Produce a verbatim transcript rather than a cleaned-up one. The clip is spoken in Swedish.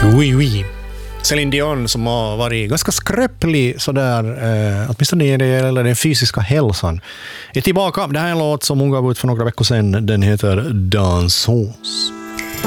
Oui, oui. Céline Dion som har varit ganska skröplig sådär, eh, åtminstone när det gäller den fysiska hälsan, är tillbaka. Det här är en låt som hon gav ut för några veckor sedan. Den heter Dansons.